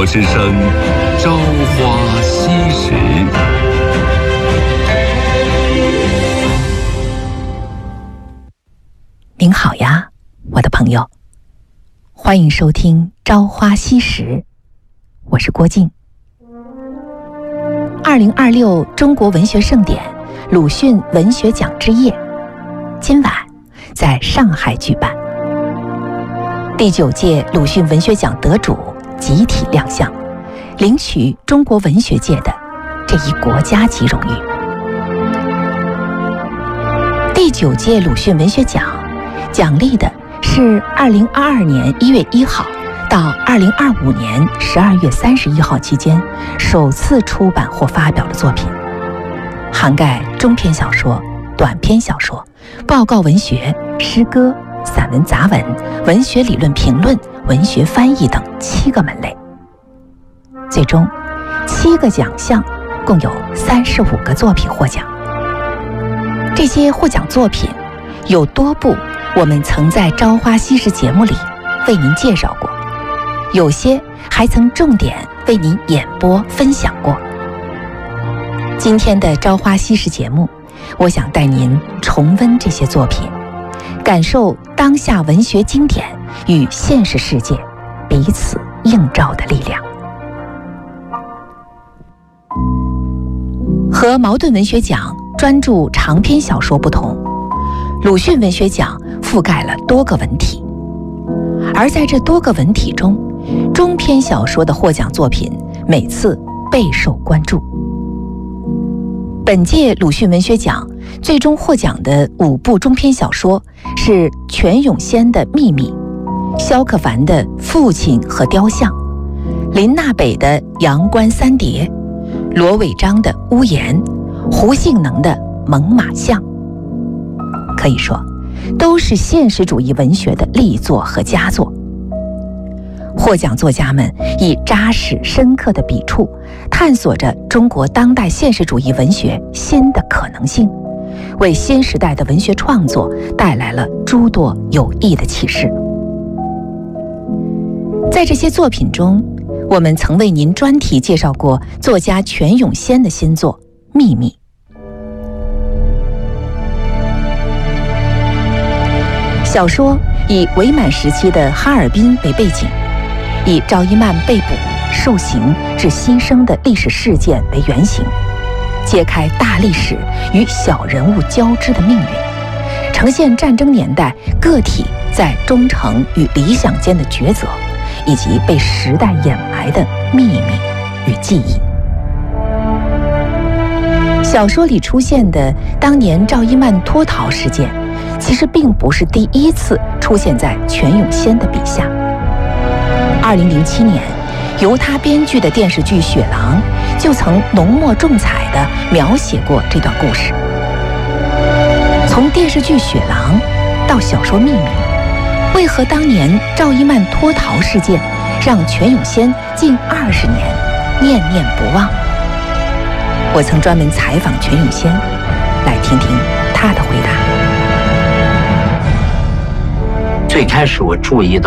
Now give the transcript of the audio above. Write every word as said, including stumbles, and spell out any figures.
之声《朝花夕拾》。 您好呀，我的朋友，欢迎收听《朝花夕拾》，我是郭靖。二零二六中国文学盛典鲁迅文学奖之夜，今晚在上海举办。第九届鲁迅文学奖得主集体亮相，领取中国文学界的这一国家级荣誉。第九届鲁迅文学奖奖励的是二零二二年一月一号到二零二五年十二月三十一号期间首次出版或发表的作品，涵盖中篇小说、短篇小说、报告文学、诗歌、散文杂文、文学理论评论、文学翻译等七个门类。最终，七个奖项共有三十五个作品获奖。这些获奖作品有多部我们曾在《朝花夕拾》节目里为您介绍过，有些还曾重点为您演播分享过。今天的《朝花夕拾》节目，我想带您重温这些作品，感受当下文学经典与现实世界彼此映照的力量。和茅盾文学奖专注长篇小说不同，鲁迅文学奖覆盖了多个文体，而在这多个文体中，中篇小说的获奖作品每次备受关注。本届鲁迅文学奖最终获奖的五部中篇小说是全永先的《秘密》，萧克凡的《父亲和雕像》，林娜北的《阳关三叠》，罗伟章的《屋檐》，胡杏能的《猛犸象》。可以说，都是现实主义文学的力作和佳作。获奖作家们以扎实深刻的笔触，探索着中国当代现实主义文学新的可能性，为新时代的文学创作带来了诸多有益的启示。在这些作品中，我们曾为您专题介绍过作家全永先的新作《秘密》。小说以伪满时期的哈尔滨为背景，以赵一曼被捕、受刑至牺牲的历史事件为原型，揭开大历史与小人物交织的命运，呈现战争年代个体在忠诚与理想间的抉择，以及被时代掩埋的秘密与记忆。小说里出现的当年赵一曼脱逃事件，其实并不是第一次出现在全永先的笔下。二零零七年，由他编剧的电视剧《雪狼》就曾浓墨重彩地描写过这段故事。从电视剧《雪狼》到小说《秘密》，为何当年赵一曼脱逃事件让全永先近二十年念念不忘？我曾专门采访全永先，来听听他的回答。 最开始我注意到